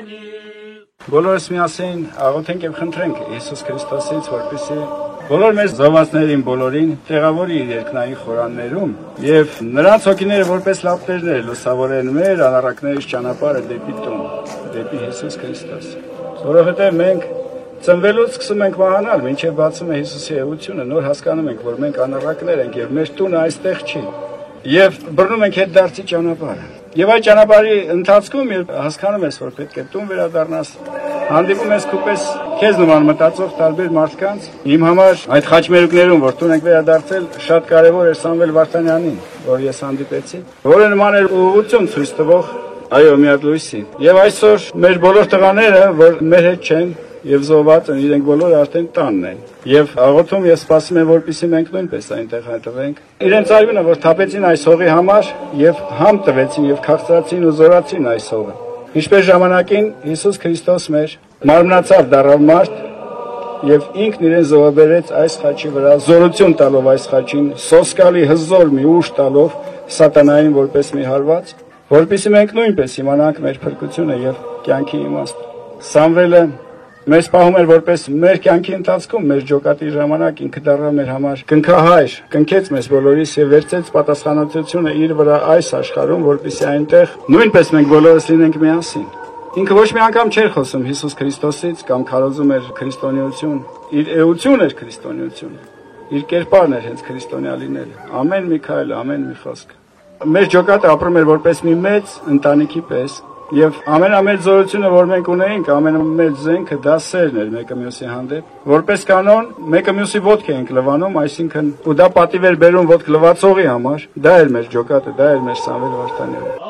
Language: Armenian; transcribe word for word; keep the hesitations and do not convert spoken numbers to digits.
Բոլորս միասին աղոթենք եւ խնդրենք Հիսուս Քրիստոսից, որպեսզի բոլոր մեր զոհվածներին բոլորին տեղավորի իր երկնային խորաններում եւ նրանց հոգիները որպես լապտերներ լուսավորեն մեր անառակներից ճանապարհը դեպի տուն, դեպի Հիսուս Քրիստոս։ Որովհետեւ մենք ծնվելուց սկսում ենք մահանալ, մինչև բացում է Հիսուսի էությունը, նոր հասկանում ենք, որ մենք անառակներ ենք եւ մեր տունը այստեղ չի։ Եվ բռնում ենք հետ դարձի ճանապարհը։ Եվ այդ ճանապարհի ընթացքում երբ հասկանում ես, որ պետք է տուն վերադառնաս, հանդիպում ես քուպես քեզ նման մտածող տարբեր մարդկանց։ Իմ համար այդ խաչմերուկներում, որ տուն եք վերադարձել, շատ կարևոր էր Սամվել Վարդանյանին, որ ես հանդիպեցի, որը նման էր ուղղություն ցույց տվող այո միակ լույսի։ Եվ այսօր մեր բոլոր տղաները, որ մեր հետ չեն եւ զոհված են, իրենք բոլորը արդեն տանն են։ Եւ աղոթում եւ սպասում եմ, որպեսզի մենք նույնպես այնտեղ հայտնվենք։ Իրենց արյունը, որ թափեցին այս հողի համար եւ համ տվեցին եւ քաղցրացին ու զորացին այս հողը։ Ինչպես ժամանակին Հիսուս Քրիստոս մեր մարմնացավ դառավ մարդ եւ ինքն իրեն զոհաբերեց այս խաչի վրա, զորություն տալով այս խաչին, սոսկալի հզոր մի ուժ տալով սատանային որպես մի հարված, որպեսզի մենք նույնպես իմանանք մեր փրկությունը եւ կյանքի իմաստը։ Սամվելը մեզ պահում էր որպես մեր կյանքի ընթացքում, մեր ջոկատի ժամանակ ինքը դառավ մեր համար կնքահայր, կնքեց մեզ բոլորիս եւ վերցեց պատասխանատվությունը իր վրա այս աշխարհում, որպեսզի այնտեղ նույնպես մենք բոլորս լինենք միասին։ Ինքը ոչ մի անգամ չէր խոսում Հիսուս Քրիստոսից կամ քարոզում էր քրիստոնեություն, իր էություն էր քրիստոնեություն, իր կերպարն էր հենց քրիստոնյա լինելը, ամեն մի քայլ, ամեն մի խոսք։ Մեր ջոկատը ապրում էր որպես մի մեծ ընտանիքի պես։ Եվ ամենամեծ զորությունը, որ մենք ունեինք, ամենամեծ զենքը դա սերն էր մեկը մյուսի հանդեպ։ Որպես կանոն, մեկը մյուսի ոտք էինք լվանում, այսինքն ու դա պատիվ էր բերում ոտք լվացողի համար։ Դա էր մեր ջոկատը, դա էր մեր Սամվել Վարդանյանը։